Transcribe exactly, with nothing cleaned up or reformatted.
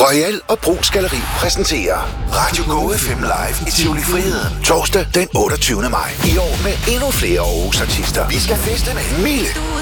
Royal og Brugs Galleri præsenterer Radio Go F M Live i Tivoli Friheden. Torsdag den otteogtyvende maj. I år med endnu flere Aarhus artister. Vi skal feste med Mille,